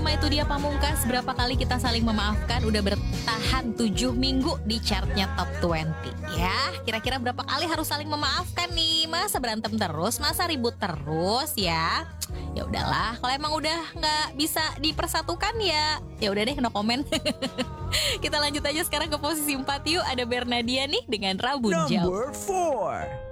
pertama itu dia Pamungkas. Berapa kali kita saling memaafkan? Udah bertahan 7 minggu di chartnya top 20. Ya, kira-kira berapa kali harus saling memaafkan nih? Masa berantem terus? Masa ribut terus ya? Ya udahlah, kalau emang udah nggak bisa dipersatukan ya udah deh, no comment. Kita lanjut aja sekarang ke posisi 4 yuk. Ada Bernadia nih dengan Rabun Jauh. Number 4.